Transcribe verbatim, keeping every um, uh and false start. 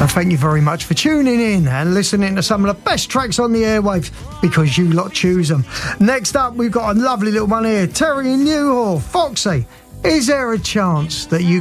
And thank you very much for tuning in and listening to some of the best tracks on the airwaves, because you lot choose them. Next up, we've got a lovely little one here. Terry Newhall, Foxy. Is there a chance that you